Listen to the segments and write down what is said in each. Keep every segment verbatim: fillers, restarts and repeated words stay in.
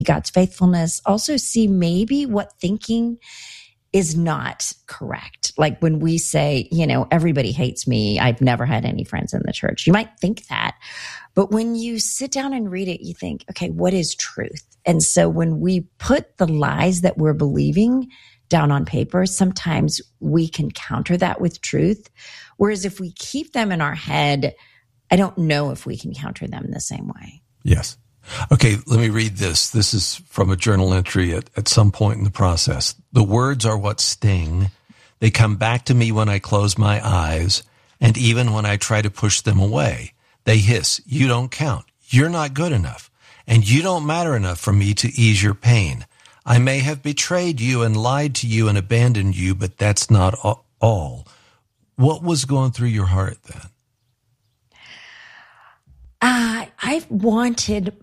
God's faithfulness, also see maybe what thinking is not correct. Like when we say, you know, everybody hates me, I've never had any friends in the church. You might think that, but when you sit down and read it, you think, okay, what is truth? And so when we put the lies that we're believing down on paper, sometimes we can counter that with truth. Whereas if we keep them in our head, I don't know if we can counter them the same way. Yes. Okay, let me read this. This is from a journal entry at, at some point in the process. The words are what sting. They come back to me when I close my eyes, and even when I try to push them away. They hiss, you don't count. You're not good enough, and you don't matter enough for me to ease your pain. I may have betrayed you and lied to you and abandoned you, but that's not all. What was going through your heart then? Uh, I wanted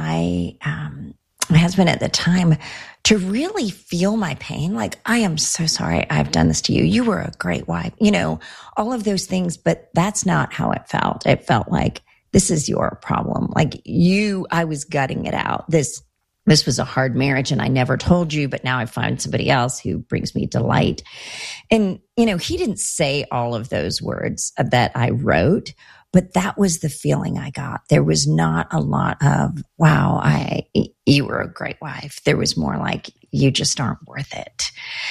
my um, my husband at the time to really feel my pain. Like, I am so sorry I've done this to you. You were a great wife. You know, all of those things, but that's not how it felt. It felt like, this is your problem. Like you, I was gutting it out. This This was a hard marriage and I never told you, but now I find somebody else who brings me delight. And, you know, he didn't say all of those words that I wrote, but that was the feeling I got. There was not a lot of, wow, I, you were a great wife. There was more like, you just aren't worth it.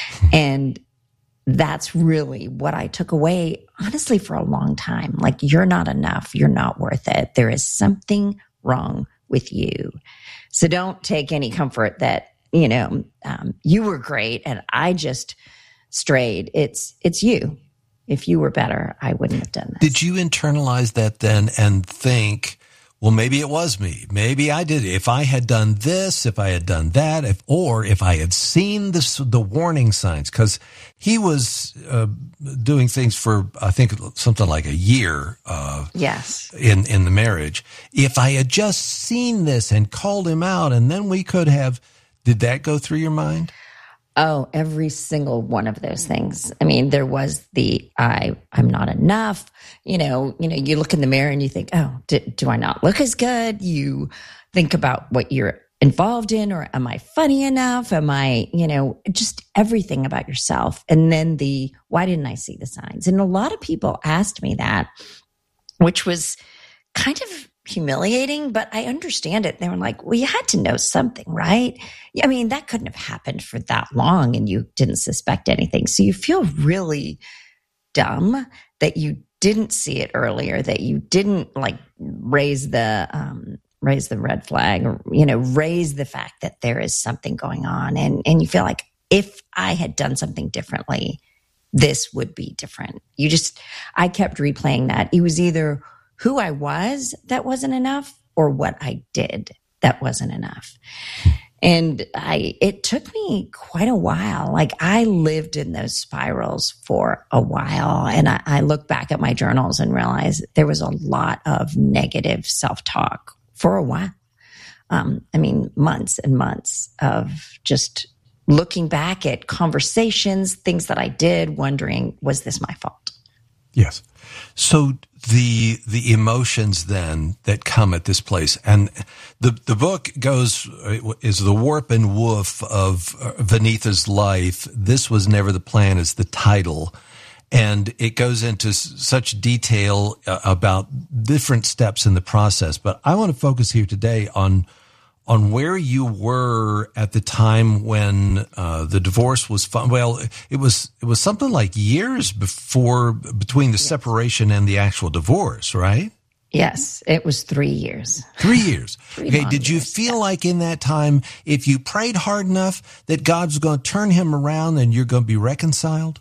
And that's really what I took away, honestly, for a long time. Like, you're not enough. You're not worth it. There is something wrong with you. So don't take any comfort that, you know, um, you were great and I just strayed. It's, it's you. If you were better, I wouldn't have done this. Did you internalize that then and think, well, maybe it was me. Maybe I did. If I had done this, if I had done that, if, or if I had seen this, the warning signs, because he was uh, doing things for, I think, something like a year. Uh, yes. In, in the marriage. If I had just seen this and called him out, and then we could have, did that go through your mind? Oh, every single one of those things. I mean, there was the, I, I'm not enough. You know, you know, you look in the mirror and you think, oh, do, do I not look as good? You think about what you're involved in, or am I funny enough? Am I, you know, just everything about yourself. And then the, why didn't I see the signs? And a lot of people asked me that, which was kind of humiliating, but I understand it. They were like, well, you had to know something, right? I mean, that couldn't have happened for that long and you didn't suspect anything. So you feel really dumb that you didn't see it earlier, that you didn't like raise the, um, raise the red flag, or, you know, raise the fact that there is something going on. And, and you feel like if I had done something differently, this would be different. You just, I kept replaying that. It was either who I was that wasn't enough, or what I did that wasn't enough. And I, it took me quite a while. Like, I lived in those spirals for a while. And I, I look back at my journals and realize there was a lot of negative self-talk for a while. Um, I mean, months and months of just looking back at conversations, things that I did, wondering, was this my fault? Yes. So the the emotions then that come at this place, and the the book goes is the warp and woof of Vaneetha's life. This was never the plan is the title, and it goes into such detail about different steps in the process. But I want to focus here today on on where you were at the time when uh, the divorce was fun. Well, it was it was something like years before between the yes. separation and the actual divorce, right? Yes, it was three years. Three years. three okay, did you years, feel yes. like in that time, if you prayed hard enough, that God's going to turn him around and you're going to be reconciled?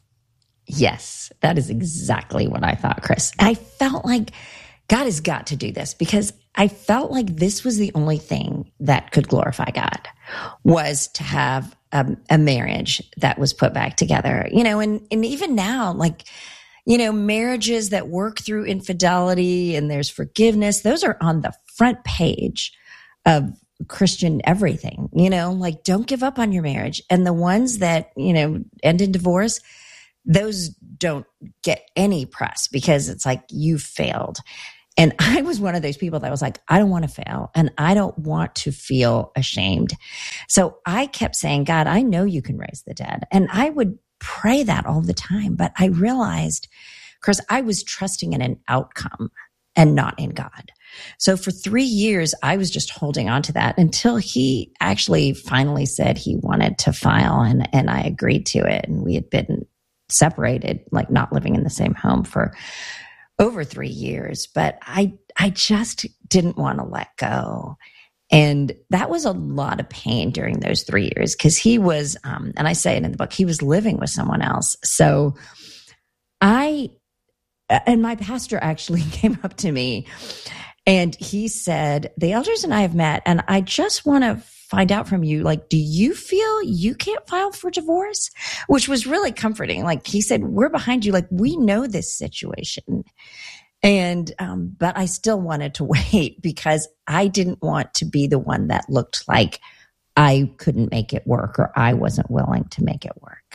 Yes, that is exactly what I thought, Chris. I felt like God has got to do this, because I felt like this was the only thing that could glorify God, was to have a, a marriage that was put back together, you know, and, and even now, like, you know, marriages that work through infidelity and there's forgiveness, those are on the front page of Christian everything, you know, like, don't give up on your marriage. And the ones that, you know, end in divorce, those don't get any press because it's like, you failed. And I was one of those people that was like, I don't want to fail and I don't want to feel ashamed. So I kept saying, God, I know you can raise the dead. And I would pray that all the time. But I realized, Chris, I was trusting in an outcome and not in God. So for three years, I was just holding on to that until he actually finally said he wanted to file, and, and I agreed to it. And we had been separated, like not living in the same home for over three years. But I, I just didn't want to let go. And that was a lot of pain during those three years because he was, um, and I say it in the book, he was living with someone else. So I, and my pastor actually came up to me and he said, the elders and I have met, and I just want to find out from you, like, do you feel you can't file for divorce? Which was really comforting. Like he said, we're behind you. Like, we know this situation. And, um, but I still wanted to wait because I didn't want to be the one that looked like I couldn't make it work or I wasn't willing to make it work.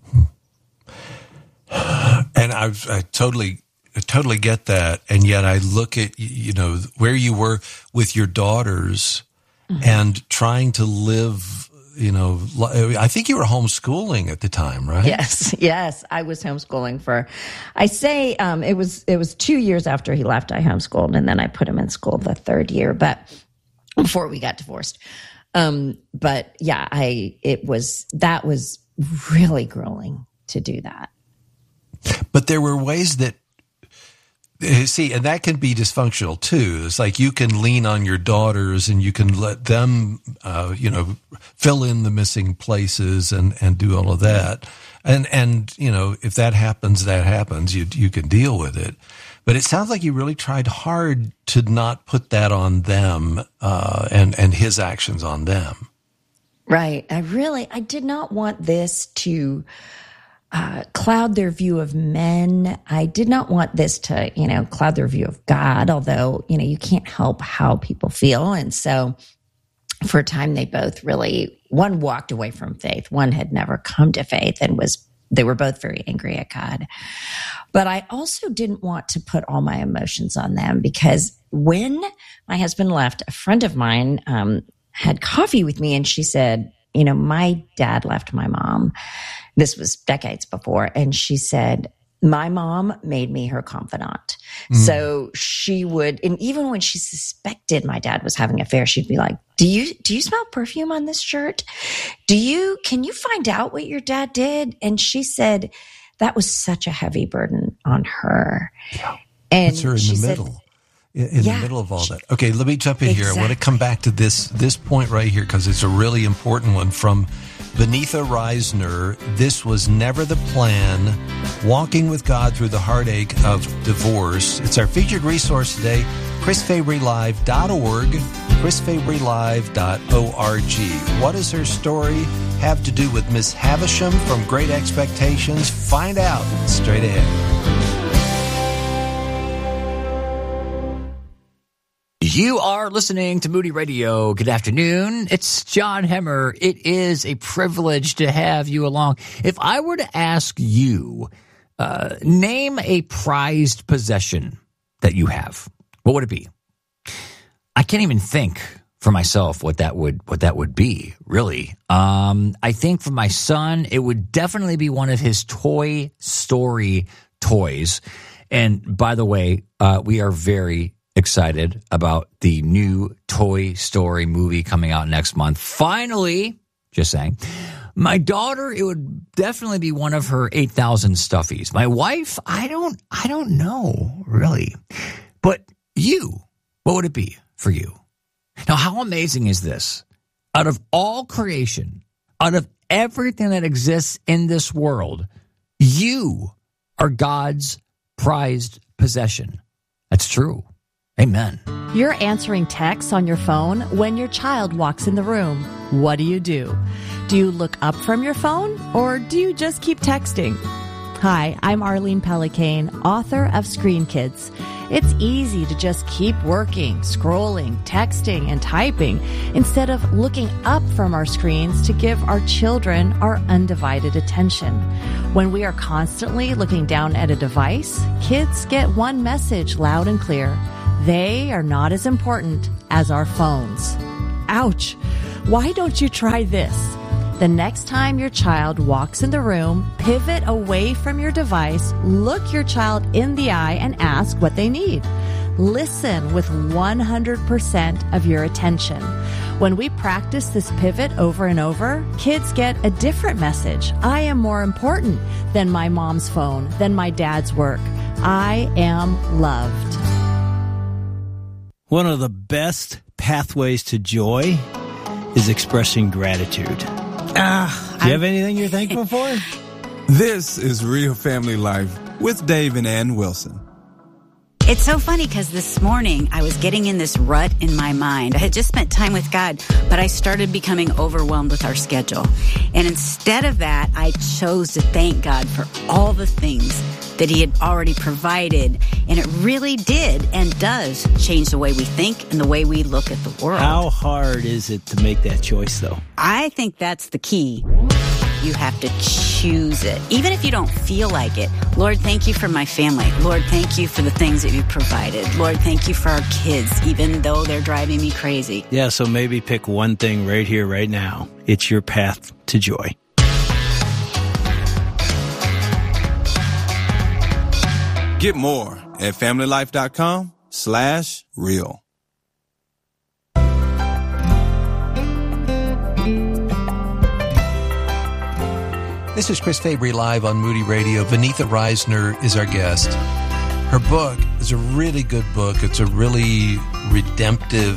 And I, I totally, I totally get that. And yet I look at, you know, where you were with your daughters mm-hmm. and trying to live, you know, I think you were homeschooling at the time, right? Yes. Yes. I was homeschooling for, I say, um, it was, it was two years after he left, I homeschooled, and then I put him in school the third year, but before we got divorced. Um, but yeah, I, it was, that was really grueling to do that. But there were ways that, see, and that can be dysfunctional too. It's like you can lean on your daughters and you can let them, uh, you know, fill in the missing places and, and do all of that. And, and, you know, if that happens, that happens, you, you can deal with it. But it sounds like you really tried hard to not put that on them, uh, and, and his actions on them. Right. I really, I did not want this to, Uh, cloud their view of men. I did not want this to, you know, cloud their view of God, although, you know, you can't help how people feel. And so for a time, they both really, one walked away from faith. One had never come to faith and was, they were both very angry at God. But I also didn't want to put all my emotions on them because when my husband left, a friend of mine um, had coffee with me and she said, you know, my dad left my mom. This was decades before. And she said, my mom made me her confidant. Mm. So she would, and even when she suspected my dad was having an affair, she'd be like, do you, do you smell perfume on this shirt? Do you, can you find out what your dad did? And she said, that was such a heavy burden on her. Yeah. And it's her in she the said, middle. In, in yeah, the middle of all that. Okay, let me jump in exactly. here. I want to come back to this this point right here because it's a really important one from Vaneetha Risner. This was never the plan. Walking with God through the heartache of divorce. It's our featured resource today, chris fabry live dot org, chris fabry live dot org. What does her story have to do with Miss Havisham from Great Expectations? Find out straight ahead. You are listening to Moody Radio. Good afternoon. It's John Hemmer. It is a privilege to have you along. If I were to ask you, uh, name a prized possession that you have, what would it be? I can't even think for myself what that would what that would be, really. Um, I think for my son, it would definitely be one of his Toy Story toys. And by the way, uh, we are very excited about the new Toy Story movie coming out next month. Finally, just saying. My daughter, it would definitely be one of her eight thousand stuffies. My wife, I don't, I don't know, really. But you, what would it be for you? Now, how amazing is this? Out of all creation, out of everything that exists in this world, you are God's prized possession. That's true. Amen. You're answering texts on your phone when your child walks in the room. What do you do? Do you look up from your phone or do you just keep texting? Hi, I'm Arlene Pellicane, author of Screen Kids. It's easy to just keep working, scrolling, texting, and typing instead of looking up from our screens to give our children our undivided attention. When we are constantly looking down at a device, kids get one message loud and clear. They are not as important as our phones. Ouch! Why don't you try this? The next time your child walks in the room, pivot away from your device, look your child in the eye, and ask what they need. Listen with one hundred percent of your attention. When we practice this pivot over and over, kids get a different message. I am more important than my mom's phone, than my dad's work. I am loved. One of the best pathways to joy is expressing gratitude. Uh, Do you have anything you're thankful for? This is Real Family Life with Dave and Ann Wilson. It's so funny because this morning I was getting in this rut in my mind. I had just spent time with God, but I started becoming overwhelmed with our schedule. And instead of that, I chose to thank God for all the things that He had already provided. And it really did and does change the way we think and the way we look at the world. How hard is it to make that choice, though? I think that's the key. You have to choose it. Even if you don't feel like it. Lord, thank you for my family. Lord, thank you for the things that you provided. Lord, thank you for our kids, even though they're driving me crazy. Yeah, so maybe pick one thing right here, right now. It's your path to joy. Get more at familylife.com slash real. This is Chris Fabry live on Moody Radio. Vanitha Reisner is our guest. Her book is a really good book. It's a really redemptive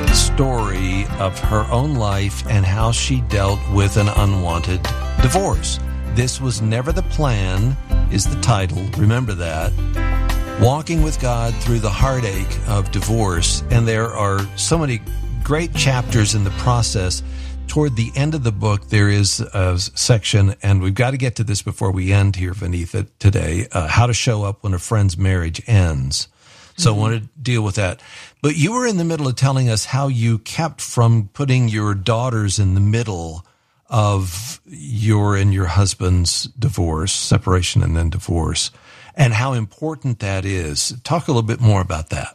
story of her own life and how she dealt with an unwanted divorce. This Was Never the Plan is the title. Remember that. Walking with God through the heartache of divorce. And there are so many great chapters in the process. Toward the end of the book, there is a section, and we've got to get to this before we end here, Vanitha, today, uh, how to show up when a friend's marriage ends. So mm-hmm. I want to deal with that. But you were in the middle of telling us how you kept from putting your daughters in the middle of your and your husband's divorce, separation and then divorce, and how important that is. Talk a little bit more about that.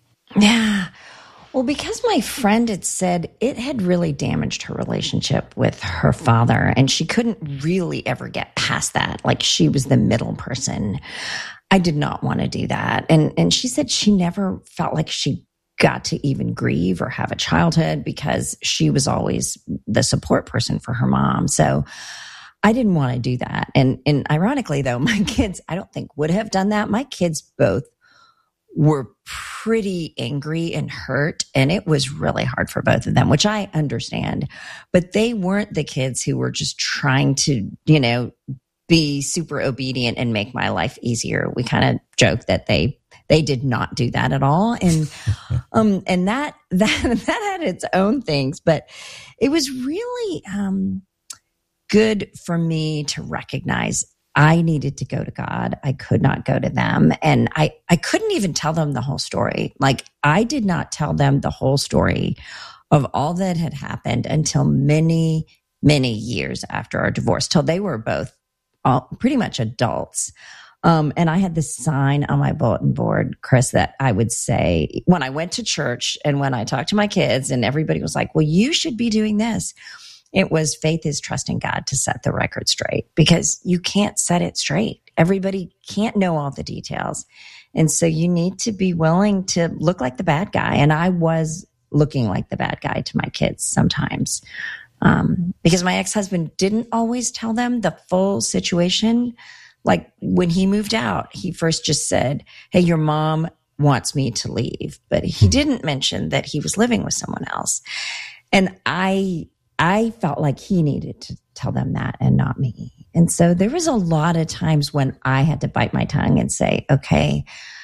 Yeah. Well, because my friend had said it had really damaged her relationship with her father, and she couldn't really ever get past that. Like, she was the middle person. I did not want to do that. And and she said she never felt like she got to even grieve or have a childhood because she was always the support person for her mom. So I didn't want to do that. And and ironically, though, my kids, I don't think would have done that. My kids both were pretty angry and hurt, and it was really hard for both of them, which I understand. But they weren't the kids who were just trying to, you know, be super obedient and make my life easier. We kind of joke that they they did not do that at all, and um and that that that had its own things. But it was really um good for me to recognize I needed to go to God. I could not go to them. And I, I couldn't even tell them the whole story. Like, I did not tell them the whole story of all that had happened until many, many years after our divorce, till they were both all, pretty much adults. Um, and I had this sign on my bulletin board, Chris, that I would say when I went to church and when I talked to my kids, and everybody was like, well, you should be doing this. It was, faith is trusting God to set the record straight, because you can't set it straight. Everybody can't know all the details. And so you need to be willing to look like the bad guy. And I was looking like the bad guy to my kids sometimes, um, because my ex-husband didn't always tell them the full situation. Like, when he moved out, he first just said, hey, your mom wants me to leave. But he didn't mention that he was living with someone else. And I... I felt like he needed to tell them that and not me. And so there was a lot of times when I had to bite my tongue and say, okay,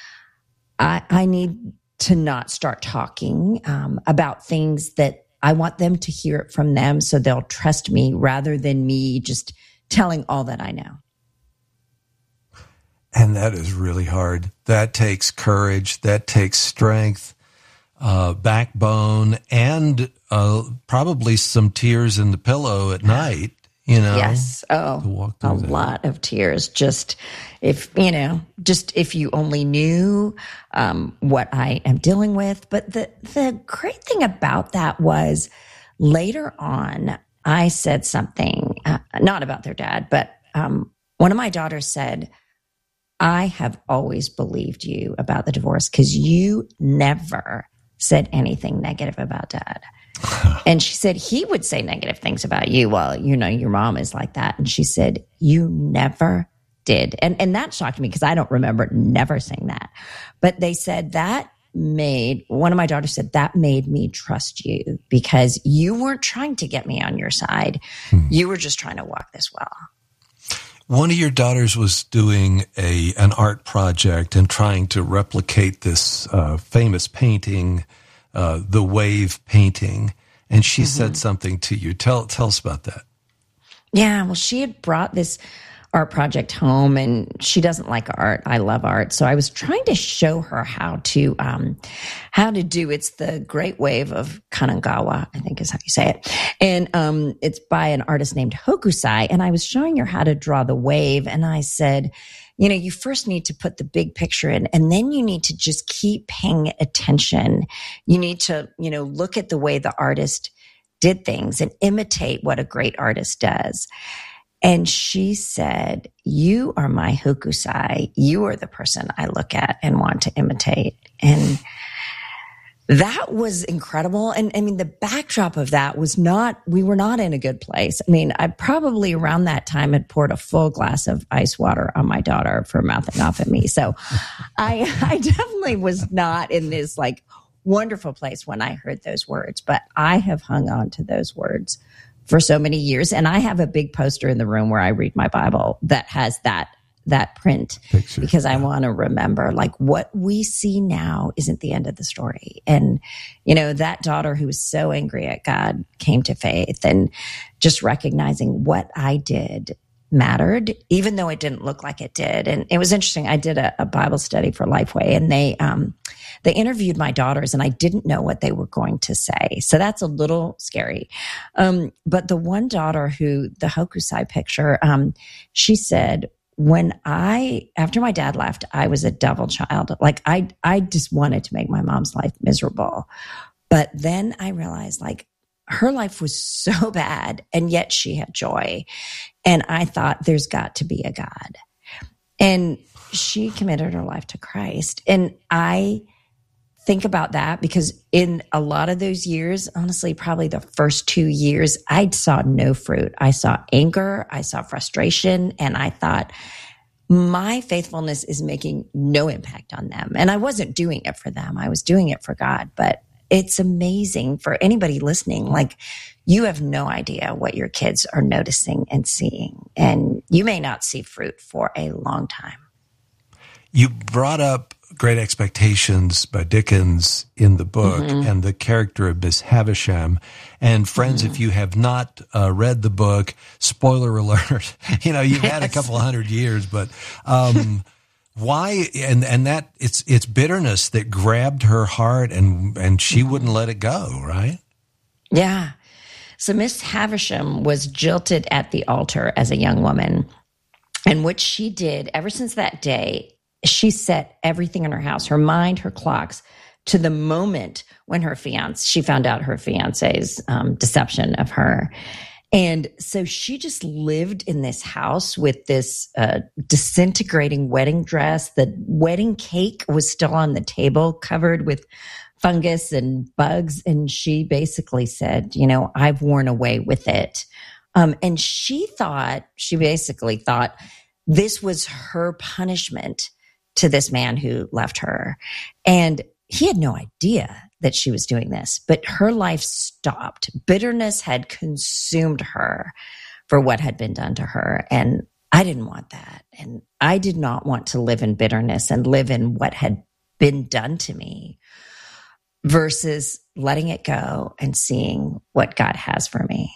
I, I need to not start talking um, about things that I want them to hear it from them, so they'll trust me rather than me just telling all that I know. And that is really hard. That takes courage. That takes strength, uh, backbone, and uh, probably some tears in the pillow at night, you know? Yes. Oh, a that. lot of tears. Just if, you know, just if you only knew um, what I am dealing with. But the, the great thing about that was later on, I said something, uh, not about their dad, but um, one of my daughters said, I have always believed you about the divorce because you never said anything negative about Dad. And she said, he would say negative things about you. Well, you know, your mom is like that. And she said, you never did. And, and that shocked me because I don't remember never saying that. But they said that made, one of my daughters said, that made me trust you because you weren't trying to get me on your side. Hmm. You were just trying to walk this well. One of your daughters was doing a an art project and trying to replicate this uh, famous painting, uh, the wave painting, and she mm-hmm. said something to you. Tell tell us about that. Yeah, well, she had brought this art project home, and she doesn't like art. I love art, so I was trying to show her how to um, how to do. It's the Great Wave of Kanagawa, I think is how you say it, and um, it's by an artist named Hokusai. And I was showing her how to draw the wave, and I said, you know, you first need to put the big picture in, and then you need to just keep paying attention. You need to, you know, look at the way the artist did things and imitate what a great artist does. And she said, you are my Hokusai. You are the person I look at and want to imitate. And that was incredible. And I mean, the backdrop of that was not, we were not in a good place. I mean, I probably around that time had poured a full glass of ice water on my daughter for mouthing off at me. So I, I definitely was not in this like wonderful place when I heard those words, but I have hung on to those words for so many years. And I have a big poster in the room where I read my Bible that has that, that print Picture, because I yeah. want to remember like what we see now isn't the end of the story. And, you know, that daughter who was so angry at God came to faith, and just recognizing what I did mattered, even though it didn't look like it did. And it was interesting. I did a, a Bible study for Lifeway, and they, um, they interviewed my daughters, and I didn't know what they were going to say. So that's a little scary. Um, but the one daughter who, the Hokusai picture, um, she said, when I, after my dad left, I was a devil child. Like I, I just wanted to make my mom's life miserable. But then I realized like her life was so bad, and yet she had joy. And I thought there's got to be a God. And she committed her life to Christ. And I think about that because in a lot of those years, honestly, probably the first two years, I saw no fruit. I saw anger, I saw frustration, and I thought my faithfulness is making no impact on them. And I wasn't doing it for them. I was doing it for God. But it's amazing for anybody listening. Like, you have no idea what your kids are noticing and seeing, and you may not see fruit for a long time. You brought up Great Expectations by Dickens in the book, mm-hmm. and the character of Miss Havisham. And friends, mm-hmm. if you have not uh, read the book, spoiler alert, you know, you've yes. had a couple of hundred years, but um, why? And and that it's it's bitterness that grabbed her heart, and and she mm-hmm. wouldn't let it go, right? Yeah. So Miss Havisham was jilted at the altar as a young woman, and what she did ever since that day, she set everything in her house, her mind, her clocks, to the moment when her fiance, she found out her fiance's um, deception of her. And so she just lived in this house with this uh, disintegrating wedding dress. The wedding cake was still on the table, covered with fungus and bugs. And she basically said, you know, I've worn away with it. Um, and she thought, she basically thought this was her punishment to this man who left her. And he had no idea that she was doing this, but her life stopped. Bitterness had consumed her for what had been done to her. And I didn't want that. And I did not want to live in bitterness and live in what had been done to me versus letting it go and seeing what God has for me.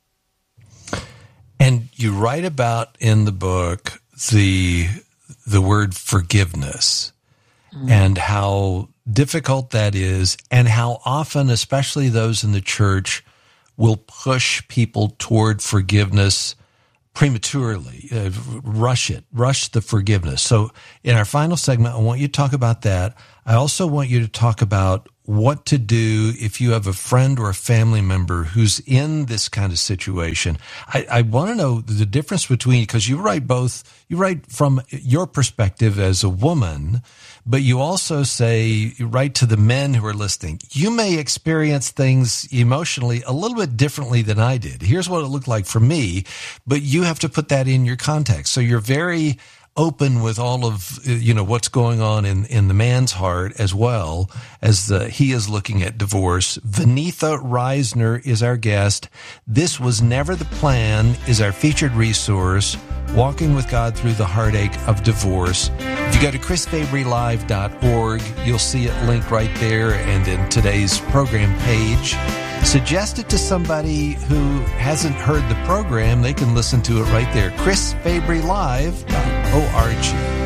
And you write about in the book the the word forgiveness mm. and how difficult that is, and how often, especially those in the church, will push people toward forgiveness prematurely, uh, rush it, rush the forgiveness. So in our final segment, I want you to talk about that. I also want you to talk about what to do if you have a friend or a family member who's in this kind of situation. I, I want to know the difference between, because you write both, you write from your perspective as a woman, but you also say, you write to the men who are listening. You may experience things emotionally a little bit differently than I did. Here's what it looked like for me, but you have to put that in your context. So you're very open with all of, you know, what's going on in, in the man's heart as well as the, he is looking at divorce. Vaneetha Risner is our guest. This Was Never the Plan is our featured resource, Walking with God Through the Heartache of Divorce. If you go to chris fabry live dot org, you'll see it linked right there and in today's program page. Suggest it to somebody who hasn't heard the program. They can listen to it right there. chris fabry live dot org.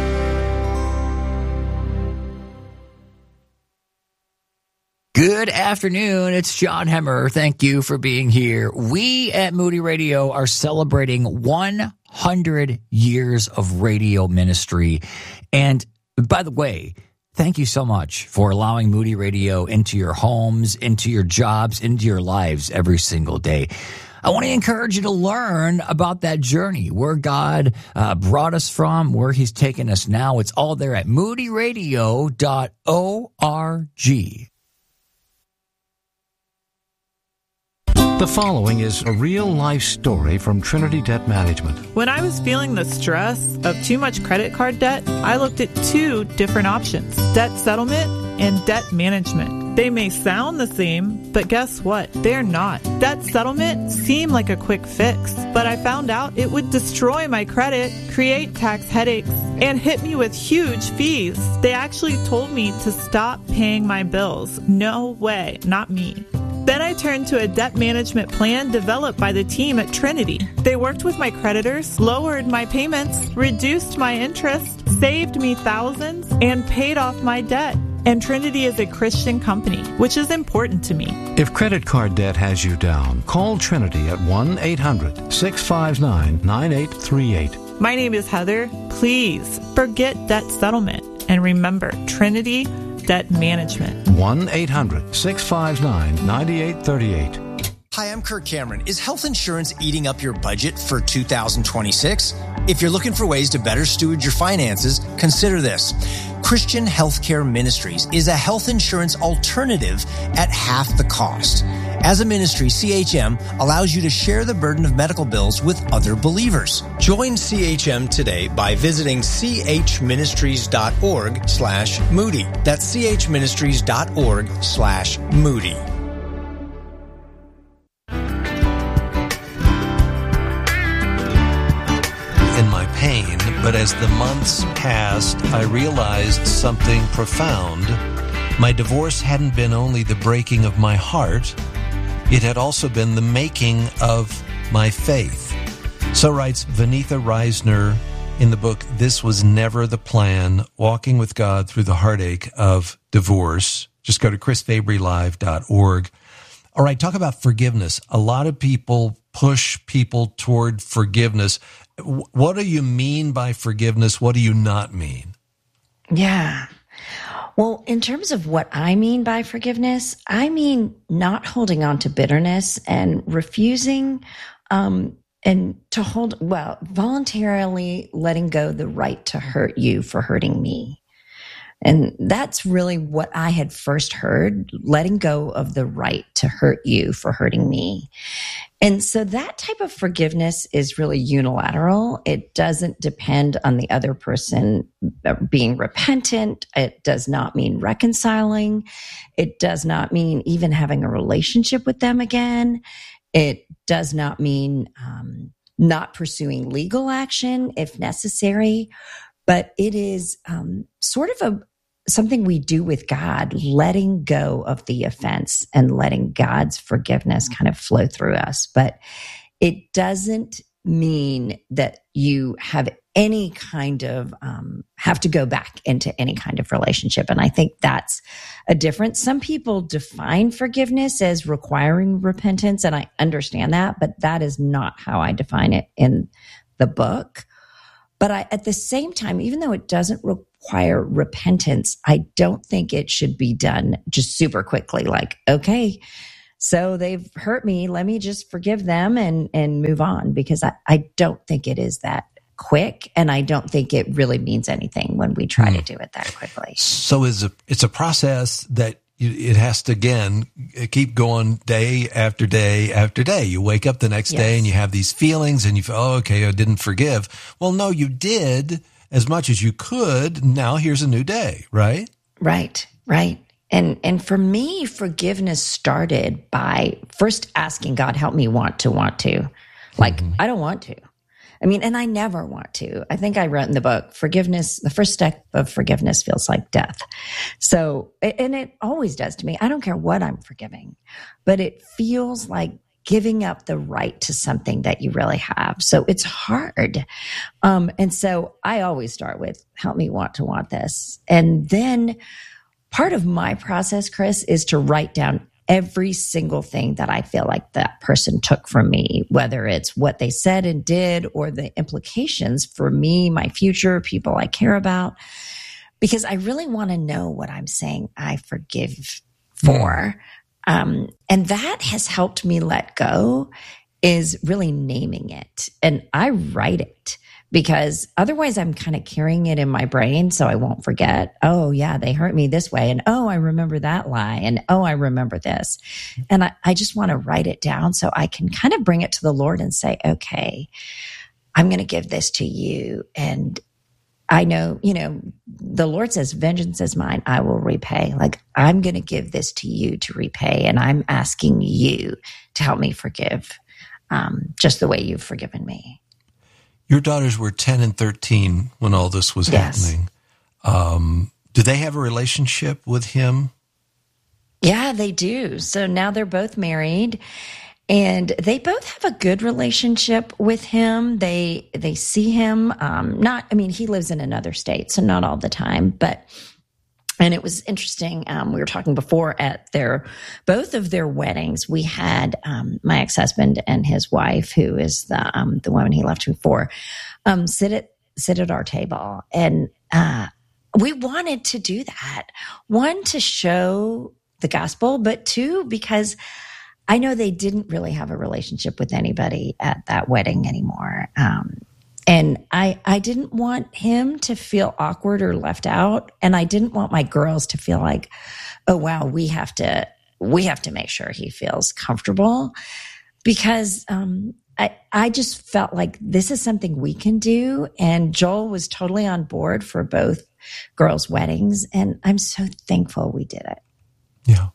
Good afternoon. It's John Hemmer. Thank you for being here. We at Moody Radio are celebrating one hundred years of radio ministry. And by the way, thank you so much for allowing Moody Radio into your homes, into your jobs, into your lives every single day. I want to encourage you to learn about that journey, where God uh, brought us from, where he's taken us now. It's all there at moody radio dot org. The following is a real-life story from Trinity Debt Management. When I was feeling the stress of too much credit card debt, I looked at two different options: debt settlement and debt management. They may sound the same, but guess what? They're not. Debt settlement seemed like a quick fix, but I found out it would destroy my credit, create tax headaches, and hit me with huge fees. They actually told me to stop paying my bills. No way, not me. Then I turned to a debt management plan developed by the team at Trinity. They worked with my creditors, lowered my payments, reduced my interest, saved me thousands, and paid off my debt. And Trinity is a Christian company, which is important to me. If credit card debt has you down, call Trinity at one eight hundred six five nine nine eight three eight. My name is Heather. Please forget debt settlement and remember Trinity Debt Management. one eight hundred six five nine nine eight three eight. Hi, I'm Kirk Cameron. Is health insurance eating up your budget for two thousand twenty-six? If you're looking for ways to better steward your finances, consider this. Christian Healthcare Ministries is a health insurance alternative at half the cost. As a ministry, C H M allows you to share the burden of medical bills with other believers. Join C H M today by visiting chministries.org slash Moody. That's chministries.org slash Moody. In my pain, but as the months passed, I realized something profound. My divorce hadn't been only the breaking of my heart, it had also been the making of my faith. So writes Vaneetha Risner in the book, This Was Never the Plan, Walking with God Through the Heartache of Divorce. Just go to chris fabry live dot org. All right, talk about forgiveness. A lot of people push people toward forgiveness. What do you mean by forgiveness? What do you not mean? Yeah. Well, in terms of what I mean by forgiveness, I mean not holding on to bitterness and refusing um, and to hold, well, voluntarily letting go the right to hurt you for hurting me. And that's really what I had first heard, letting go of the right to hurt you for hurting me. And so that type of forgiveness is really unilateral. It doesn't depend on the other person being repentant. It does not mean reconciling. It does not mean even having a relationship with them again. It does not mean um, not pursuing legal action if necessary. But it is um, sort of a something we do with God, letting go of the offense and letting God's forgiveness kind of flow through us. But it doesn't mean that you have any kind of, um, have to go back into any kind of relationship. And I think that's a difference. Some people define forgiveness as requiring repentance, and I understand that, but that is not how I define it in the book. But I, at the same time, even though it doesn't require repentance, I don't think it should be done just super quickly. Like, okay, so they've hurt me. Let me just forgive them and, and move on, because I, I don't think it is that quick. And I don't think it really means anything when we try mm. to do it that quickly. So it's a, it's a process that you, it has to, again, keep going day after day after day. You wake up the next yes. day and you have these feelings and you feel, oh, okay, I didn't forgive. Well, no, you did as much as you could. Now here's a new day, right? Right, right. And and for me, forgiveness started by first asking God, help me want to want to. Like, mm-hmm. I don't want to. I mean, and I never want to. I think I wrote in the book, forgiveness, the first step of forgiveness feels like death. So, and it always does to me. I don't care what I'm forgiving, but it feels like giving up the right to something that you really have. So it's hard. Um, and so I always start with, help me want to want this. And then part of my process, Chris, is to write down every single thing that I feel like that person took from me, whether it's what they said and did or the implications for me, my future, people I care about, because I really want to know what I'm saying I forgive for. Mm. Um, and that has helped me let go, is really naming it. And I write it, because otherwise I'm kind of carrying it in my brain so I won't forget. Oh, yeah, they hurt me this way. And oh, I remember that lie. And oh, I remember this. And I, I just want to write it down so I can kind of bring it to the Lord and say, okay, I'm going to give this to you. And I know, you know, the Lord says, vengeance is mine, I will repay. Like, I'm going to give this to you to repay. And I'm asking you to help me forgive, um, just the way you've forgiven me. Your daughters were ten and thirteen when all this was yes. happening. Um, do they have a relationship with him? Yeah, they do. So now they're both married, and they both have a good relationship with him. They they see him, um, not, I mean, he lives in another state, so not all the time, but, and it was interesting. Um, we were talking before at their, both of their weddings, we had um, my ex-husband and his wife, who is the um, the woman he left me for, um, sit at sit at our table, and uh, we wanted to do that. One, to show the gospel, but two, because I know they didn't really have a relationship with anybody at that wedding anymore. Um, And I, I didn't want him to feel awkward or left out. And I didn't want my girls to feel like, oh, wow, we have to, we have to make sure he feels comfortable, because, um, I, I just felt like this is something we can do. And Joel was totally on board for both girls' weddings. And I'm so thankful we did it. Yeah.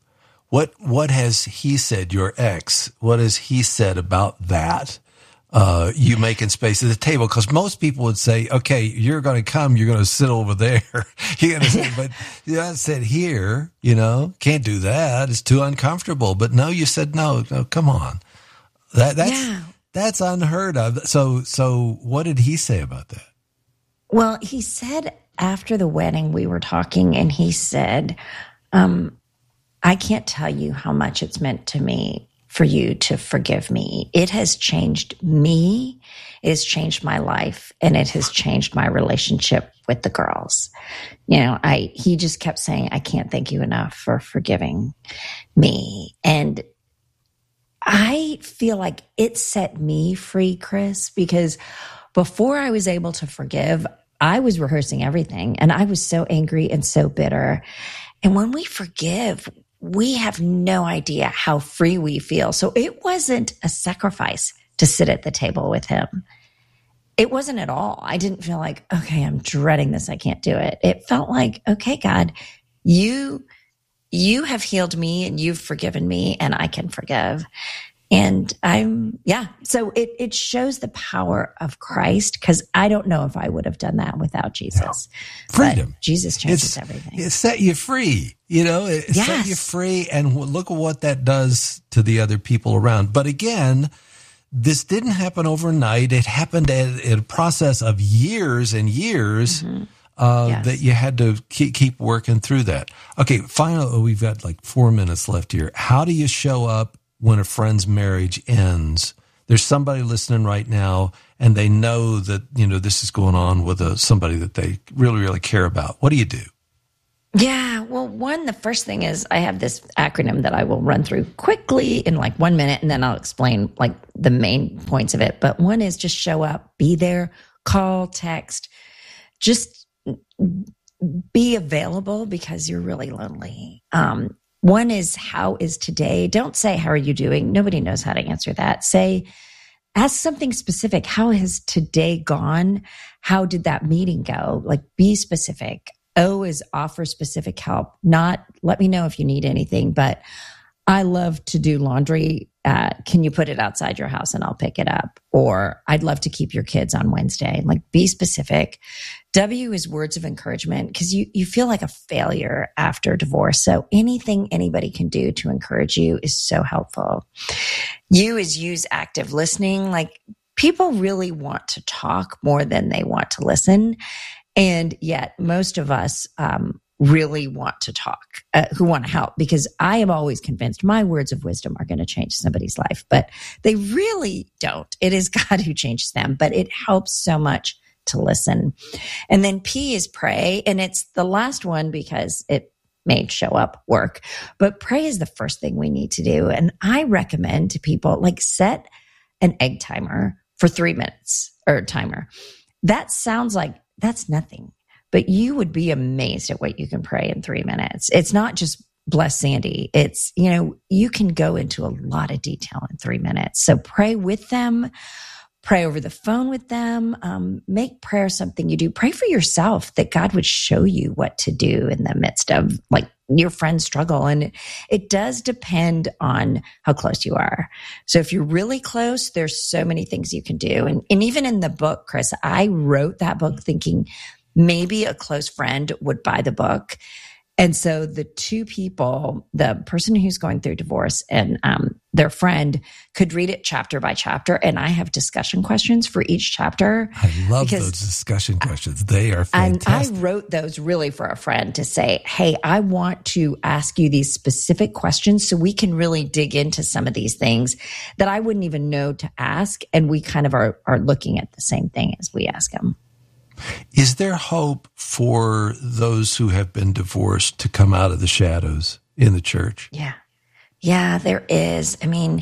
What, what has he said, your ex, what has he said about that? Uh, you making space at the table, because most people would say, okay, you're going to come, you're going to sit over there. You're going to say, but you don't sit here, you know, can't do that. It's too uncomfortable. But no, you said, no, no, come on. That, that's, yeah. that's unheard of. So, so what did he say about that? Well, he said after the wedding, we were talking, and he said, um, I can't tell you how much it's meant to me for you to forgive me. It has changed me. It has changed my life, and it has changed my relationship with the girls. You know, I, he just kept saying, I can't thank you enough for forgiving me. And I feel like it set me free, Chris, because before I was able to forgive, I was rehearsing everything, and I was so angry and so bitter. And when we forgive, we have no idea how free we feel. So it wasn't a sacrifice to sit at the table with him. It wasn't at all. I didn't feel like, okay, I'm dreading this, I can't do it. It felt like, okay, God, you, you have healed me and you've forgiven me, and I can forgive. And I'm, yeah. So it, it shows the power of Christ, because I don't know if I would have done that without Jesus. Yeah. Freedom. But Jesus changes it's, everything. It set you free, you know, it yes. set you free. And look at what that does to the other people around. But again, this didn't happen overnight. It happened in a process of years and years mm-hmm. uh, yes. that you had to keep, keep working through that. Okay, finally, we've got like four minutes left here. How do you show up when a friend's marriage ends? There's somebody listening right now, and they know that, you know, this is going on with a, somebody that they really, really care about. What do you do? Yeah, well, one, the first thing is I have this acronym that I will run through quickly in like one minute, and then I'll explain like the main points of it. But one is just show up, be there, call, text, just be available because you're really lonely. Um, One is, how is today? Don't say, how are you doing? Nobody knows how to answer that. Say, ask something specific. How has today gone? How did that meeting go? Like, be specific. O is offer specific help. Not, let me know if you need anything, but I love to do laundry. Uh, can you put it outside your house and I'll pick it up? Or I'd love to keep your kids on Wednesday. Like, be specific. W is words of encouragement, because you, you feel like a failure after divorce. So anything anybody can do to encourage you is so helpful. U is use active listening. Like, people really want to talk more than they want to listen. And yet most of us, um, really want to talk, uh, who want to help, because I am always convinced my words of wisdom are going to change somebody's life, but they really don't. It is God who changes them, but it helps so much to listen. And then P is pray. And it's the last one because it made show up work, but pray is the first thing we need to do. And I recommend to people, like, set an egg timer for three minutes or timer. That sounds like that's nothing. But you would be amazed at what you can pray in three minutes. It's not just bless Sandy. It's, you know, you can go into a lot of detail in three minutes. So pray with them, pray over the phone with them, um, make prayer something you do. Pray for yourself that God would show you what to do in the midst of like your friend's struggle. And it, it does depend on how close you are. So if you're really close, there's so many things you can do. And, and even in the book, Chris, I wrote that book thinking maybe a close friend would buy the book. And so the two people, the person who's going through divorce and um, their friend, could read it chapter by chapter. And I have discussion questions for each chapter. I love those discussion questions. They are fantastic. And I wrote those really for a friend to say, hey, I want to ask you these specific questions so we can really dig into some of these things that I wouldn't even know to ask. And we kind of are, are looking at the same thing as we ask them. Is there hope for those who have been divorced to come out of the shadows in the church? Yeah. Yeah, there is. I mean,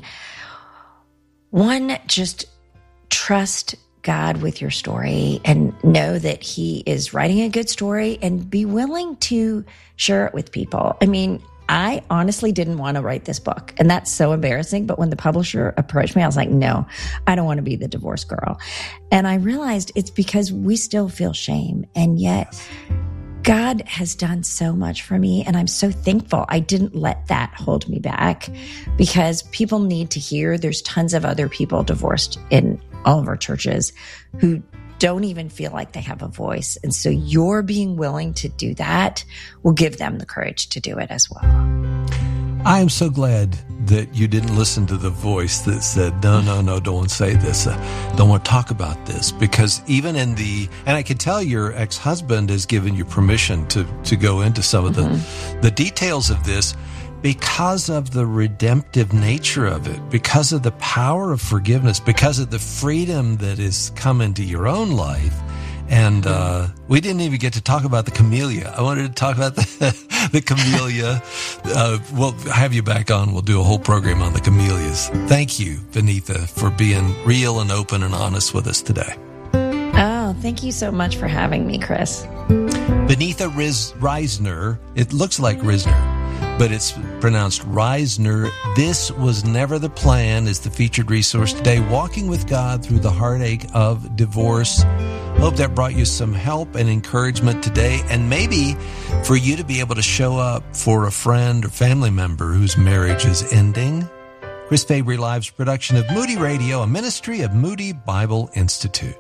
one, just trust God with your story and know that He is writing a good story, and be willing to share it with people. I mean, I honestly didn't want to write this book, and that's so embarrassing. But when the publisher approached me, I was like, no, I don't want to be the divorce girl. And I realized it's because we still feel shame. And yet God has done so much for me. And I'm so thankful I didn't let that hold me back, because people need to hear there's tons of other people divorced in all of our churches who don't even feel like they have a voice. And so your being willing to do that will give them the courage to do it as well. I am so glad that you didn't listen to the voice that said, no, no, no, don't say this. Uh, don't want to talk about this. Because even in the, and I can tell your ex-husband has given you permission to, to go into some of the, mm-hmm. the details of this, because of the redemptive nature of it, because of the power of forgiveness, because of the freedom that has come into your own life. And uh, we didn't even get to talk about the camellia. I wanted to talk about the, the camellia. Uh, we'll have you back on. We'll do a whole program on the camellias. Thank you, Vaneetha, for being real and open and honest with us today. Oh, thank you so much for having me, Chris. Vaneetha Riz- Reisner. It looks like Risner, but it's pronounced Reisner. This Was Never the Plan is the featured resource today. Walking with God through the heartache of divorce. Hope that brought you some help and encouragement today, and maybe for you to be able to show up for a friend or family member whose marriage is ending. Chris Fabry Live's production of Moody Radio, a ministry of Moody Bible Institute.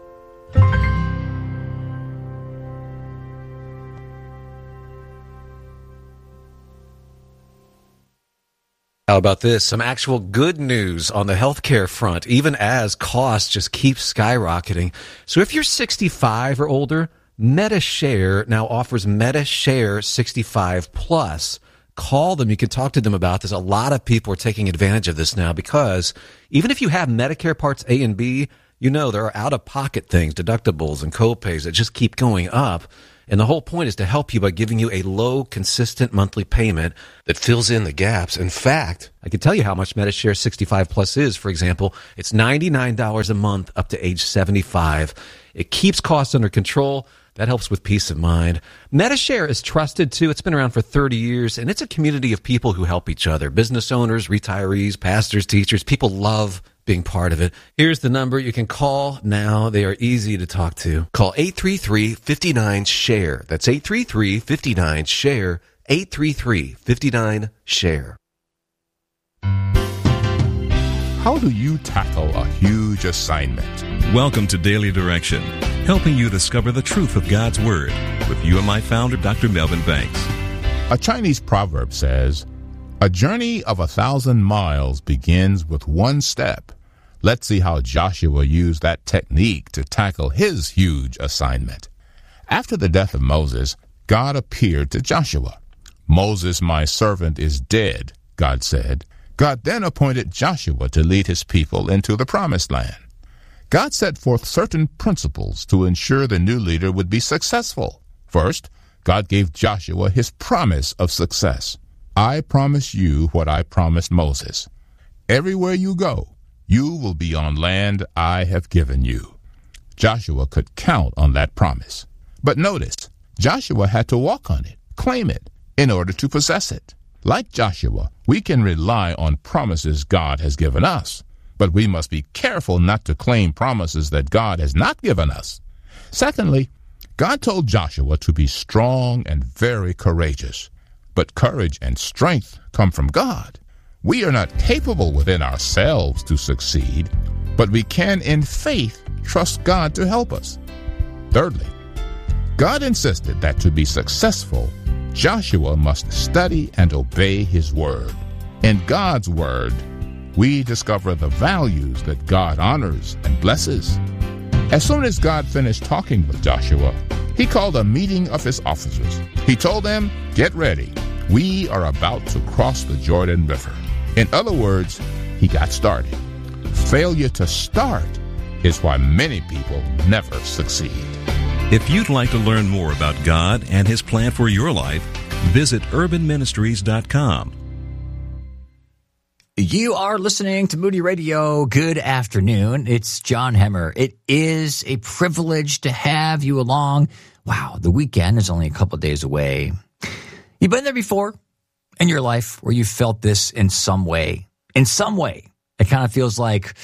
How about this? Some actual good news on the healthcare front, even as costs just keep skyrocketing. So if you're sixty-five or older, MediShare now offers MediShare sixty-five plus. Call them. You can talk to them about this. A lot of people are taking advantage of this now because even if you have Medicare Parts A and B, you know there are out-of-pocket things, deductibles and copays that just keep going up. And the whole point is to help you by giving you a low, consistent monthly payment that fills in the gaps. In fact, I can tell you how much MediShare sixty-five plus is. For example, it's ninety-nine dollars a month up to age seventy-five. It keeps costs under control. That helps with peace of mind. MediShare is trusted, too. It's been around for thirty years, and it's a community of people who help each other. Business owners, retirees, pastors, teachers. People love being part of it. Here's the number you can call now. They are easy to talk to. Call eight three three, five nine, SHARE. That's eight three three, five nine, SHARE. eight three three, five nine, SHARE. How do you tackle a huge assignment? Welcome to Daily Direction, helping you discover the truth of God's Word with U M I founder Doctor Melvin Banks. A Chinese proverb says, "A journey of a thousand miles begins with one step." Let's see how Joshua used that technique to tackle his huge assignment. After the death of Moses, God appeared to Joshua. "Moses, my servant, is dead," God said. God then appointed Joshua to lead his people into the promised land. God set forth certain principles to ensure the new leader would be successful. First, God gave Joshua his promise of success. "I promise you what I promised Moses. Everywhere you go, you will be on land I have given you." Joshua could count on that promise. But notice, Joshua had to walk on it, claim it, in order to possess it. Like Joshua, we can rely on promises God has given us, but we must be careful not to claim promises that God has not given us. Secondly, God told Joshua to be strong and very courageous. But courage and strength come from God. We are not capable within ourselves to succeed, but we can in faith trust God to help us. Thirdly, God insisted that to be successful, Joshua must study and obey his word. In God's word, we discover the values that God honors and blesses. As soon as God finished talking with Joshua, he called a meeting of his officers. He told them, "Get ready. We are about to cross the Jordan River." In other words, he got started. Failure to start is why many people never succeed. If you'd like to learn more about God and His plan for your life, visit urban ministries dot com. You are listening to Moody Radio. Good afternoon. It's John Hemmer. It is a privilege to have you along. Wow, the weekend is only a couple days away. You've been there before in your life where you felt this in some way. In some way, it kind of feels like,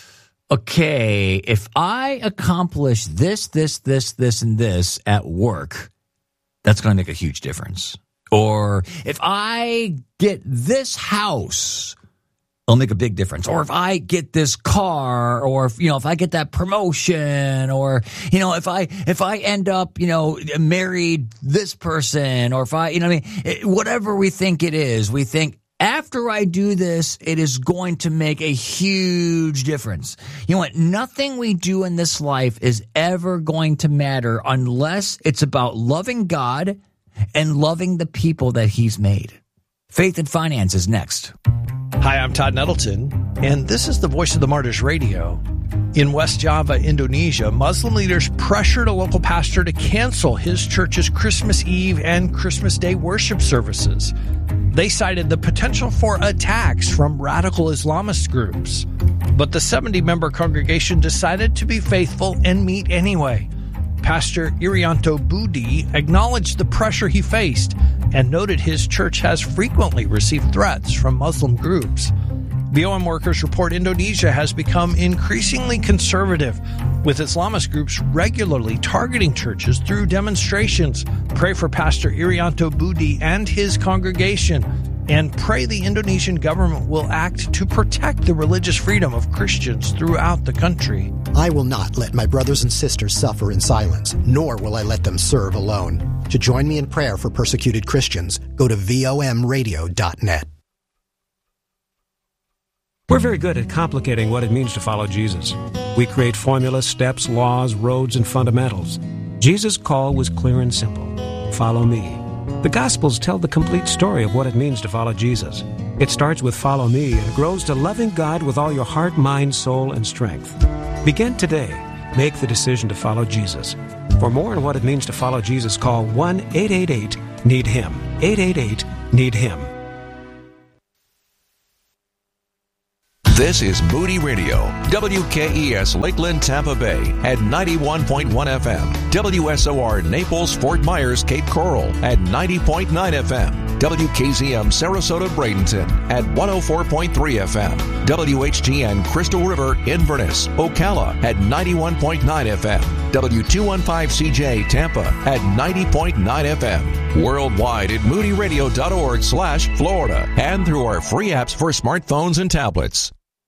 okay, if I accomplish this, this, this, this, and this at work, that's going to make a huge difference. Or if I get this house, it'll make a big difference. Or if I get this car, or if, you know, if I get that promotion, or, you know, if I, if I end up, you know, married this person, or if I, you know what I mean, it, whatever we think it is, we think after I do this, it is going to make a huge difference. You know what? Nothing we do in this life is ever going to matter unless it's about loving God and loving the people that He's made. Faith and Finance is next. Hi, I'm Todd Nettleton, and this is the Voice of the Martyrs Radio. In West Java, Indonesia, Muslim leaders pressured a local pastor to cancel his church's Christmas Eve and Christmas Day worship services. They cited the potential for attacks from radical Islamist groups. But the seventy-member congregation decided to be faithful and meet anyway. Pastor Irianto Budi acknowledged the pressure he faced and noted his church has frequently received threats from Muslim groups. V O M workers report Indonesia has become increasingly conservative, with Islamist groups regularly targeting churches through demonstrations. Pray for Pastor Irianto Budi and his congregation, and pray the Indonesian government will act to protect the religious freedom of Christians throughout the country. I will not let my brothers and sisters suffer in silence, nor will I let them serve alone. To join me in prayer for persecuted Christians, go to V O M radio dot net. We're very good at complicating what it means to follow Jesus. We create formulas, steps, laws, roads, and fundamentals. Jesus' call was clear and simple. Follow me. The Gospels tell the complete story of what it means to follow Jesus. It starts with follow me and grows to loving God with all your heart, mind, soul, and strength. Begin today. Make the decision to follow Jesus. For more on what it means to follow Jesus, call one eight eight eight need him. eight eight eight need him. This is Moody Radio, W K E S Lakeland, Tampa Bay at ninety-one point one F M, W S O R Naples, Fort Myers, Cape Coral at ninety point nine F M, W K Z M Sarasota, Bradenton at one oh four point three F M, W H G N Crystal River, Inverness, Ocala at ninety-one point nine F M, W two fifteen C J Tampa at ninety point nine F M, worldwide at moodyradio.org slash Florida, and through our free apps for smartphones and tablets.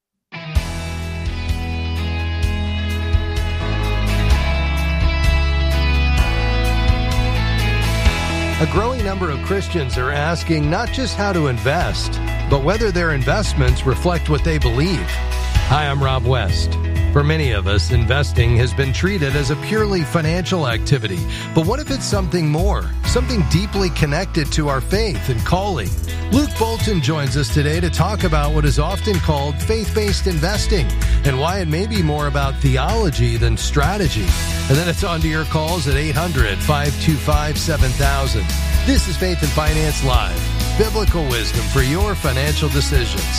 A growing number of Christians are asking not just how to invest, but whether their investments reflect what they believe. Hi, I'm Rob West. For many of us, investing has been treated as a purely financial activity. But what if it's something more, something deeply connected to our faith and calling? Luke Bolton joins us today to talk about what is often called faith-based investing and why it may be more about theology than strategy. And then it's on to your calls at eight hundred, five two five, seven thousand. This is Faith and Finance Live, biblical wisdom for your financial decisions.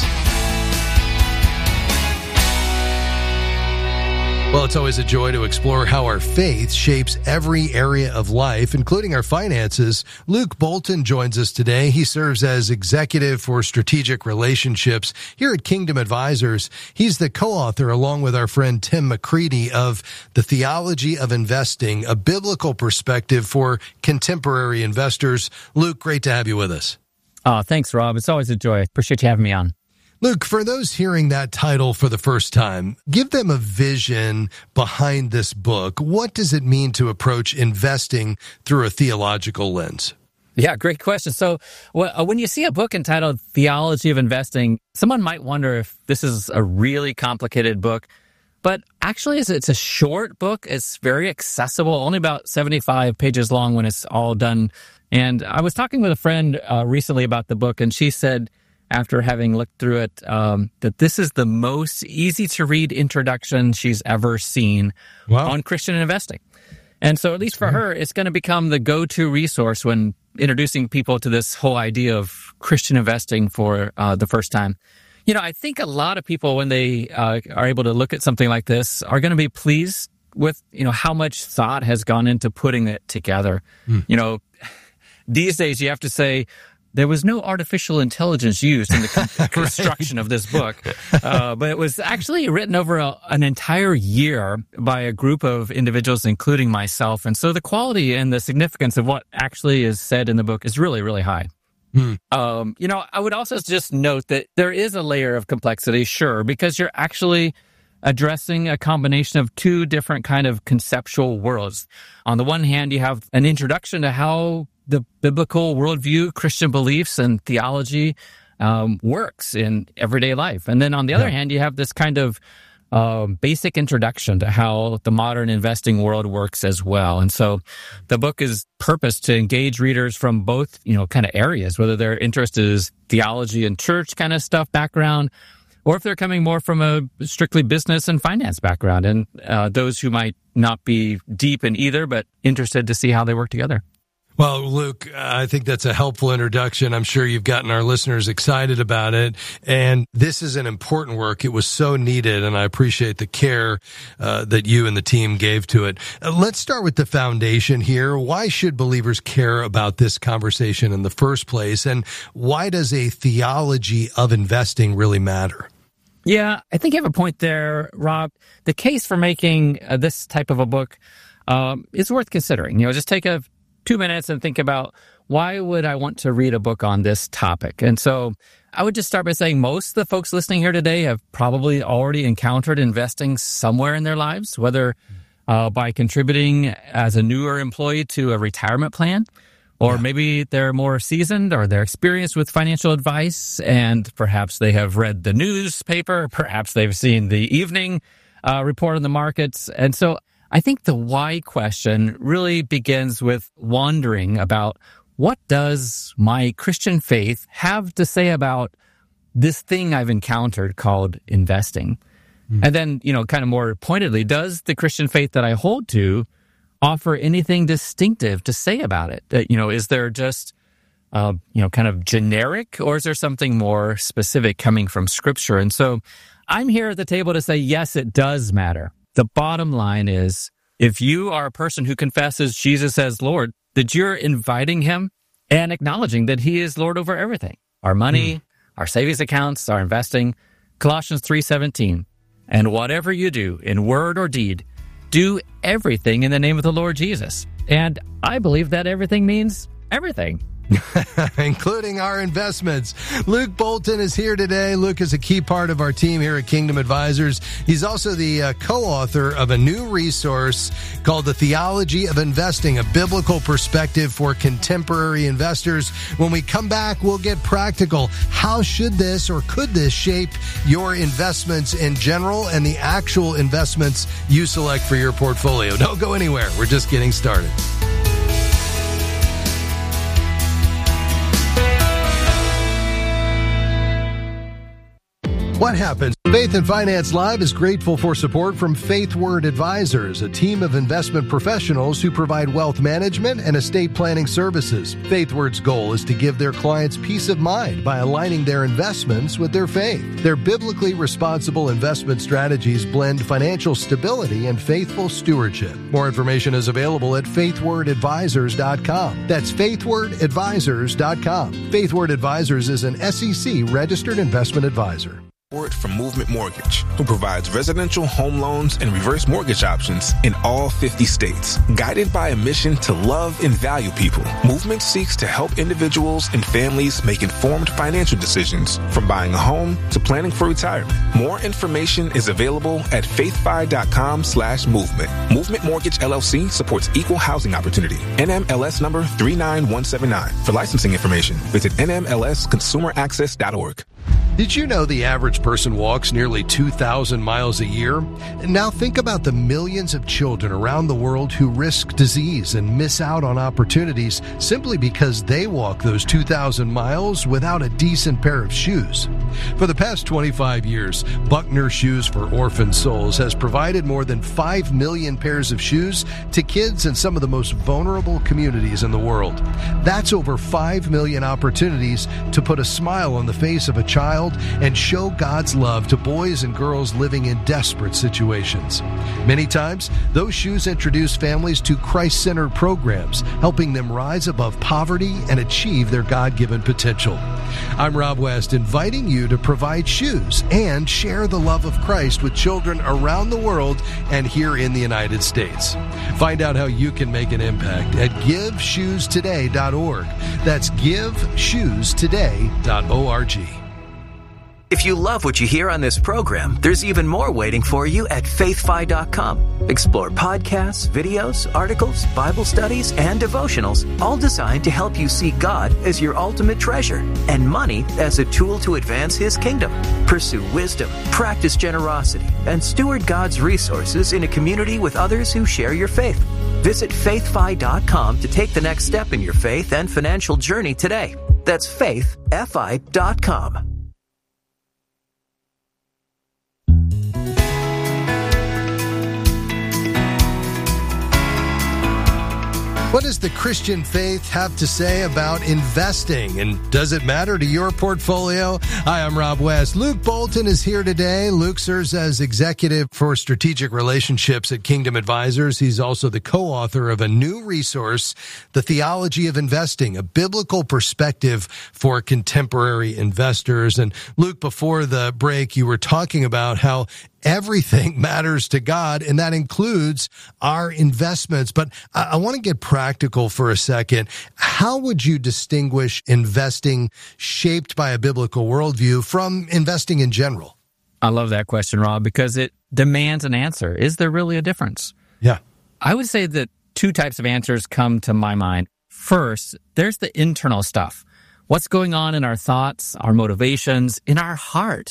Well, it's always a joy to explore how our faith shapes every area of life, including our finances. Luke Bolton joins us today. He serves as executive for strategic relationships here at Kingdom Advisors. He's the co-author, along with our friend Tim McCready, of The Theology of Investing, a biblical perspective for contemporary investors. Luke, great to have you with us. Oh, thanks, Rob. It's always a joy. Appreciate you having me on. Luke, for those hearing that title for the first time, give them a vision behind this book. What does it mean to approach investing through a theological lens? Yeah, great question. So when you see a book entitled Theology of Investing, someone might wonder if this is a really complicated book. But actually, it's a short book. It's very accessible, only about seventy-five pages long when it's all done. And I was talking with a friend uh, recently about the book, and she said, after having looked through it, um, that this is the most easy-to-read introduction she's ever seen wow. on Christian investing. And so at least for her, it's going to become the go-to resource when introducing people to this whole idea of Christian investing for uh, the first time. You know, I think a lot of people, when they uh, are able to look at something like this, are going to be pleased with, you know, how much thought has gone into putting it together. Mm. You know, these days you have to say, there was no artificial intelligence used in the con- construction of this book, uh, but it was actually written over a, an entire year by a group of individuals, including myself. And so the quality and the significance of what actually is said in the book is really, really high. Hmm. Um, you know, I would also just note that there is a layer of complexity, sure, because you're actually addressing a combination of two different kind of conceptual worlds. On the one hand, you have an introduction to how the biblical worldview, Christian beliefs, and theology um, works in everyday life. And then on the other yeah. hand, you have this kind of uh, basic introduction to how the modern investing world works as well. And so the book is purposed to engage readers from both, you know, kind of areas, whether their interest is theology and church kind of stuff background, or if they're coming more from a strictly business and finance background, and uh, those who might not be deep in either, but interested to see how they work together. Well, Luke, I think that's a helpful introduction. I'm sure you've gotten our listeners excited about it. And this is an important work. It was so needed, and I appreciate the care uh, that you and the team gave to it. Uh, let's start with the foundation here. Why should believers care about this conversation in the first place? And why does a theology of investing really matter? Yeah, I think you have a point there, Rob. The case for making uh, this type of a book um, is worth considering. You know, just take a two minutes and think about, why would I want to read a book on this topic? And so I would just start by saying most of the folks listening here today have probably already encountered investing somewhere in their lives, whether uh, by contributing as a newer employee to a retirement plan, Or Yeah. maybe they're more seasoned or they're experienced with financial advice, and perhaps they have read the newspaper, perhaps they've seen the evening uh, report on the markets. And so I think the why question really begins with wondering about, what does my Christian faith have to say about this thing I've encountered called investing? Mm. And then, you know, kind of more pointedly, does the Christian faith that I hold to offer anything distinctive to say about it? Uh, you know, is there just, uh, you know, kind of generic, or is there something more specific coming from Scripture? And so I'm here at the table to say, yes, it does matter. The bottom line is, if you are a person who confesses Jesus as Lord, that you're inviting him and acknowledging that he is Lord over everything. Our money, mm. our savings accounts, our investing. Colossians three seventeen. And whatever you do in word or deed, do everything in the name of the Lord Jesus. And I believe that everything means everything. Including our investments. Luke Bolton is here today. Luke is a key part of our team here at Kingdom Advisors. He's also the uh, co-author of a new resource called The Theology of Investing, a biblical perspective for contemporary investors. When we come back, we'll get practical. How should this or could this shape your investments in general and the actual investments you select for your portfolio? Don't go anywhere. We're just getting started. What happens? Faith and Finance Live is grateful for support from FaithWord Advisors, a team of investment professionals who provide wealth management and estate planning services. FaithWord's goal is to give their clients peace of mind by aligning their investments with their faith. Their biblically responsible investment strategies blend financial stability and faithful stewardship. More information is available at faith word advisors dot com. That's faith word advisors dot com. FaithWord Advisors is an S E C registered investment advisor. Support from Movement Mortgage, who provides residential home loans and reverse mortgage options in all fifty states. Guided by a mission to love and value people, Movement seeks to help individuals and families make informed financial decisions, from buying a home to planning for retirement. More information is available at faithfi.com slash movement. Movement Mortgage L L C supports equal housing opportunity. N M L S number three nine one seven nine. For licensing information, visit N M L S consumer access dot org. Did you know the average person walks nearly two thousand miles a year? Now think about the millions of children around the world who risk disease and miss out on opportunities simply because they walk those two thousand miles without a decent pair of shoes. For the past twenty-five years, Buckner Shoes for Orphan Souls has provided more than five million pairs of shoes to kids in some of the most vulnerable communities in the world. That's over five million opportunities to put a smile on the face of a child and show God's love to boys and girls living in desperate situations. Many times, those shoes introduce families to Christ-centered programs, helping them rise above poverty and achieve their God-given potential. I'm Rob West, inviting you to provide shoes and share the love of Christ with children around the world and here in the United States. Find out how you can make an impact at give shoes today dot org. That's give shoes today dot org. If you love what you hear on this program, there's even more waiting for you at faith fi dot com. Explore podcasts, videos, articles, Bible studies, and devotionals, all designed to help you see God as your ultimate treasure and money as a tool to advance His kingdom. Pursue wisdom, practice generosity, and steward God's resources in a community with others who share your faith. Visit faith fi dot com to take the next step in your faith and financial journey today. That's faith fi dot com. What does the Christian faith have to say about investing? And does it matter to your portfolio? Hi, I'm Rob West. Luke Bolton is here today. Luke serves as executive for strategic relationships at Kingdom Advisors. He's also the co-author of a new resource, The Theology of Investing, a biblical perspective for contemporary investors. And Luke, before the break, you were talking about how everything matters to God, and that includes our investments. But I, I want to get practical for a second. How would you distinguish investing shaped by a biblical worldview from investing in general? I love that question, Rob, because it demands an answer. Is there really a difference? Yeah. I would say that two types of answers come to my mind. First, there's the internal stuff. What's going on in our thoughts, our motivations, in our heart?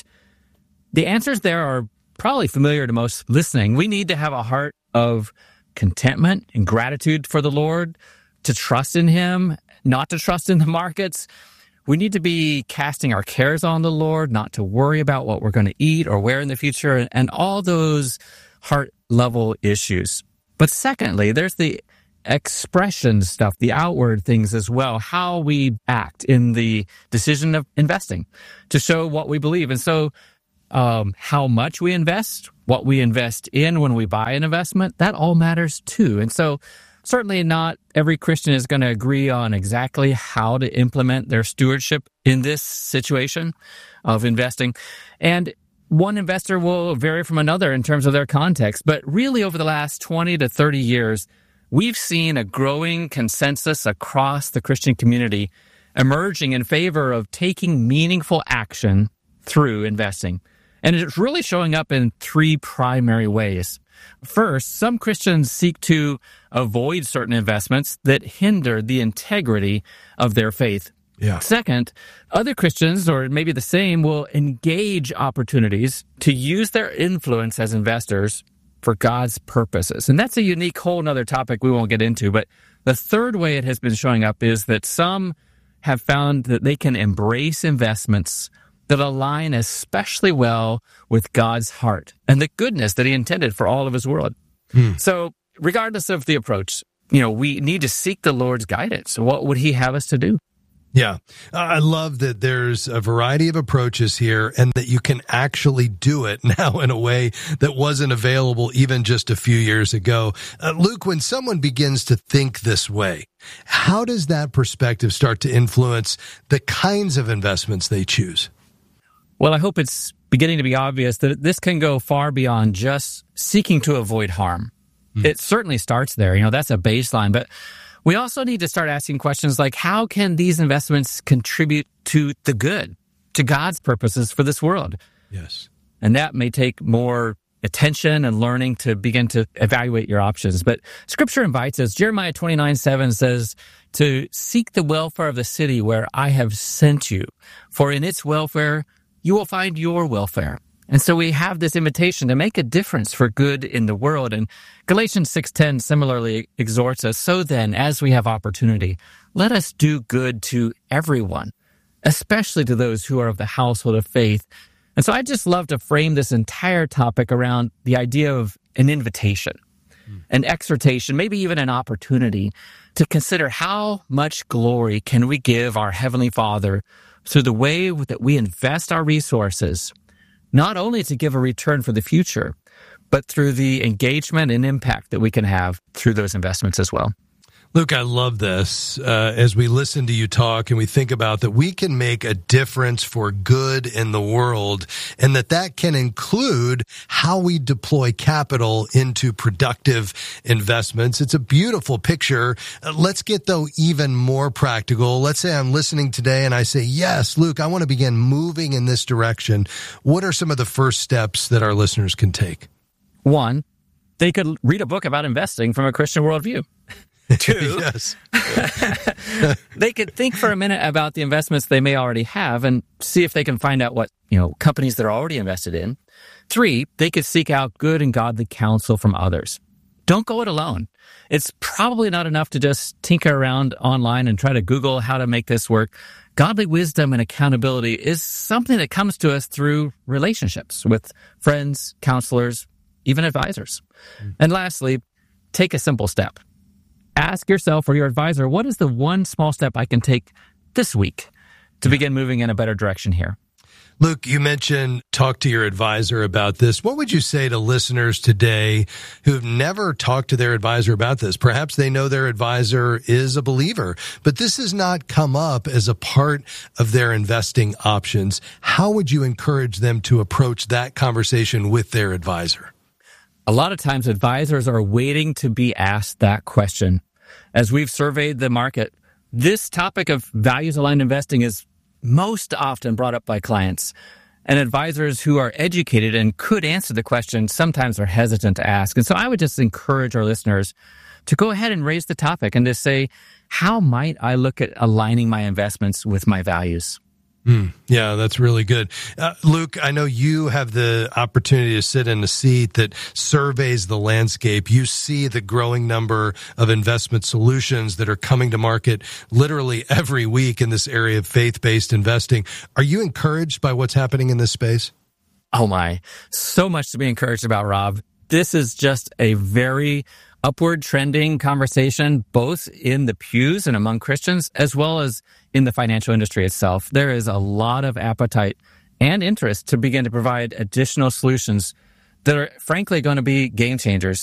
The answers there are probably familiar to most listening. We need to have a heart of contentment and gratitude for the Lord, to trust in Him, not to trust in the markets. We need to be casting our cares on the Lord, not to worry about what we're going to eat or wear in the future, and all those heart-level issues. But secondly, there's the expression stuff, the outward things as well, how we act in the decision of investing to show what we believe. And so um, how much we invest, what we invest in when we buy an investment, that all matters too. And so certainly not every Christian is going to agree on exactly how to implement their stewardship in this situation of investing. And one investor will vary from another in terms of their context. But really over the last twenty to thirty years, we've seen a growing consensus across the Christian community emerging in favor of taking meaningful action through investing. And it's really showing up in three primary ways. First, some Christians seek to avoid certain investments that hinder the integrity of their faith. Yeah. Second, other Christians, or maybe the same, will engage opportunities to use their influence as investors for God's purposes. And that's a unique whole other topic we won't get into. But the third way it has been showing up is that some have found that they can embrace investments that align especially well with God's heart and the goodness that He intended for all of His world. Hmm. So regardless of the approach, you know, we need to seek the Lord's guidance. What would He have us to do? Yeah, I love that there's a variety of approaches here and that you can actually do it now in a way that wasn't available even just a few years ago. Uh, Luke, when someone begins to think this way, how does that perspective start to influence the kinds of investments they choose? Well, I hope it's beginning to be obvious that this can go far beyond just seeking to avoid harm. Mm. It certainly starts there. You know, that's a baseline, but we also need to start asking questions like, how can these investments contribute to the good, to God's purposes for this world? Yes. And that may take more attention and learning to begin to evaluate your options. But Scripture invites us, Jeremiah twenty-nine seven says, to seek the welfare of the city where I have sent you, for in its welfare you will find your welfare. And so we have this invitation to make a difference for good in the world. And Galatians six ten similarly exhorts us, so then, as we have opportunity, let us do good to everyone, especially to those who are of the household of faith. And so I just love to frame this entire topic around the idea of an invitation, mm. an exhortation, maybe even an opportunity to consider how much glory can we give our Heavenly Father through the way that we invest our resources, not only to give a return for the future, but through the engagement and impact that we can have through those investments as well. Luke, I love this. Uh, as we listen to you talk and we think about that we can make a difference for good in the world, and that that can include how we deploy capital into productive investments. It's a beautiful picture. Uh, let's get, though, even more practical. Let's say I'm listening today and I say, yes, Luke, I want to begin moving in this direction. What are some of the first steps that our listeners can take? One, they could read a book about investing from a Christian worldview. Two, yes. they could think for a minute about the investments they may already have and see if they can find out what, you know, companies they're already invested in. Three, they could seek out good and godly counsel from others. Don't go it alone. It's probably not enough to just tinker around online and try to Google how to make this work. Godly wisdom and accountability is something that comes to us through relationships with friends, counselors, even advisors. Mm. And lastly, take a simple step. Ask yourself or your advisor, what is the one small step I can take this week to begin moving in a better direction here? Luke, you mentioned talk to your advisor about this. What would you say to listeners today who've never talked to their advisor about this? Perhaps they know their advisor is a believer, but this has not come up as a part of their investing options. How would you encourage them to approach that conversation with their advisor? A lot of times advisors are waiting to be asked that question. As we've surveyed the market, this topic of values-aligned investing is most often brought up by clients. And advisors who are educated and could answer the question sometimes are hesitant to ask. And so I would just encourage our listeners to go ahead and raise the topic and to say, how might I look at aligning my investments with my values? Mm, yeah, that's really good. Uh, Luke, I know you have the opportunity to sit in a seat that surveys the landscape. You see the growing number of investment solutions that are coming to market literally every week in this area of faith-based investing. Are you encouraged by what's happening in this space? Oh my, so much to be encouraged about, Rob. This is just a very upward trending conversation, both in the pews and among Christians, as well as in the financial industry itself. There is a lot of appetite and interest to begin to provide additional solutions that are frankly going to be game changers